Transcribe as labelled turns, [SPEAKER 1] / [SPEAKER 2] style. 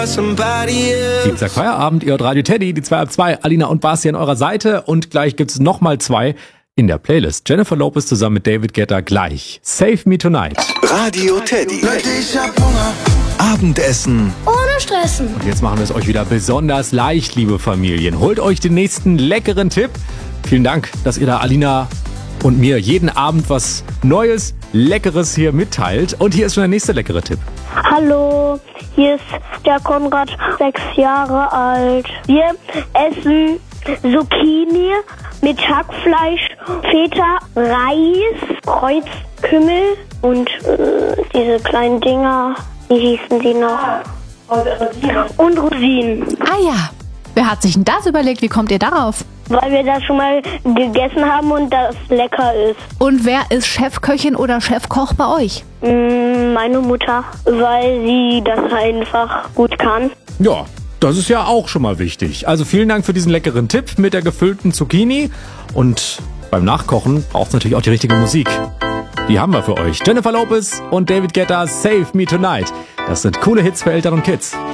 [SPEAKER 1] Dienstag Feierabend, ihr hört Radio Teddy, die 2 ab 2, Alina und Basti an eurer Seite und gleich gibt's nochmal 2 in der Playlist. Jennifer Lopez zusammen mit David Guetta gleich. Save Me Tonight.
[SPEAKER 2] Radio Teddy. Leute, ich hab Hunger. Abendessen
[SPEAKER 3] ohne Stressen.
[SPEAKER 1] Und jetzt machen wir es euch wieder besonders leicht, liebe Familien. Holt euch den nächsten leckeren Tipp. Vielen Dank, dass ihr da Alina und mir jeden Abend was Neues, Leckeres hier mitteilt. Und hier ist schon der nächste leckere Tipp.
[SPEAKER 3] Hallo, hier ist der Konrad, 6 Jahre alt. Wir essen Zucchini mit Hackfleisch, Feta, Reis, Kreuzkümmel und diese kleinen Dinger, wie hießen die noch? Und Rosinen.
[SPEAKER 4] Ah ja, wer hat sich denn das überlegt? Wie kommt ihr darauf?
[SPEAKER 3] Weil wir das schon mal gegessen haben und das lecker ist.
[SPEAKER 4] Und wer ist Chefköchin oder Chefkoch bei euch?
[SPEAKER 3] Meine Mutter, weil sie das einfach gut kann.
[SPEAKER 1] Ja, das ist ja auch schon mal wichtig. Also vielen Dank für diesen leckeren Tipp mit der gefüllten Zucchini. Und beim Nachkochen braucht es natürlich auch die richtige Musik. Die haben wir für euch. Jennifer Lopez und David Guetta, Save Me Tonight. Das sind coole Hits für Eltern und Kids.